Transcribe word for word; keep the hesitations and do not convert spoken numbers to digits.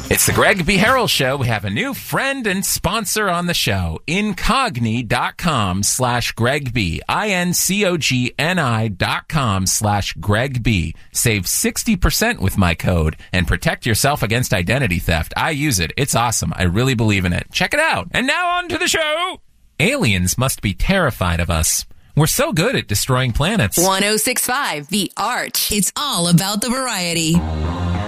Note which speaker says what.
Speaker 1: It's the Greg B. Harrell Show. We have a new friend and sponsor on the show. Incogni.com slash Greg B. I-N-C-O-G-N-I dot com slash Greg B. Save sixty percent with my code and protect yourself against identity theft. I use it. It's awesome. I really believe in it. Check it out. And now on to the show. Aliens must be terrified of us. We're so good at destroying planets.
Speaker 2: one oh six point five The Arch.
Speaker 3: It's all about the variety.